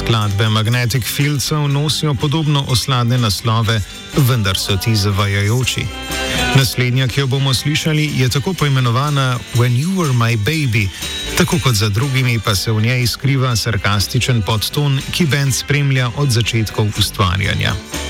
Skladbe Magnetic Fieldsov nosijo podobno osladne naslove, vendar so ti zavajajoči. Naslednja, ki jo bomo slišali, je tako poimenovana When You Were My Baby, tako kot za drugimi pa se v njej skriva sarkastičen podton, ki bend spremlja od začetkov ustvarjanja.